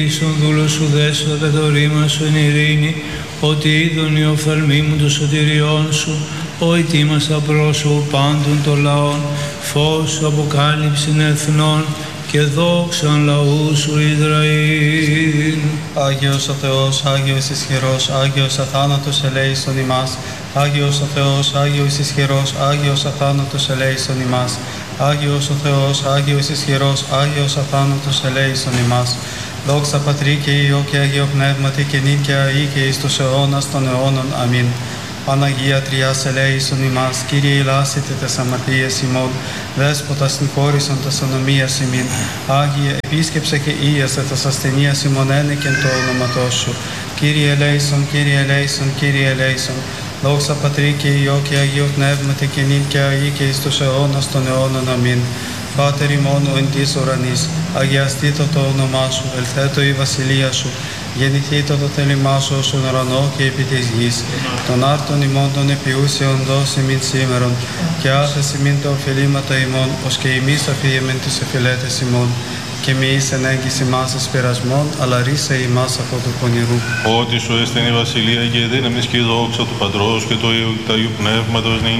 Στον δούλο σου δέσω και το ρήμα σου εν ειρήνη, ότι είδον η οφθαλμή μου των σωτηριών σου, ο ετοίμασα πρόσωπο πάντων των λαών, φως αποκάλυψην εθνών και δόξαν λαού σου Ισραήλ. Άγιος ο Θεός, Άγιος ισχυρός, Άγιος αθάνατος ελέησον ημάς. Άγιος ο Θεός, Άγιος ισχυρός, Άγιος αθάνατος ελέησον ημάς. Άγιος ο Θεός, Άγιος ισχυρός, Άγιος αθάνατος ελέησον ημάς. Δόξα Πατρί και Υιό και Αγίο Πνεύματι και νυν και αεί και εις τους αιώνας των αιώνων. Αμήν. Παναγία Τριάς ελέησον ημάς, Κύριε ηλάσετε τες αμαρτίες ημών, Δέσποτα συγχώρησον τας ανομίας ημίν. Άγιε επίσκεψε και ίασε τας ασθενείας ημών ένεκεν το όνοματό σου. Κύριε ελέησον, Κύριε ελέησον, Κύριε ελέησον. Δόξα Πατρί και Υιό και Αγίο Πνεύματι και νυν και αεί και εις τους αιώνας των αιώνων. Αμήν. Πάτερ ημών εν της ουρανής, αγιαστήτω το όνομά σου, ελθέτω η βασιλεία σου, γεννηθήτω το θέλημά σου ως ον ουρανό και επί της γης. Των άρτων ημών των επιούσεων δώσει μην σήμερον, και άφες ημίν τα οφειλήματα ημών, ως και εμείς αφίεμεν τους εφηλέτες ημών. Και μη εις ενέγγις ημάς εις πειρασμών, αλλά ρίσε ημάς από του πονηρού. Ότι σου έστειν η βασιλεία και η δύναμις και η δόξα του Πατρός και του Υιού και του Αγίου Πνεύματος, νυν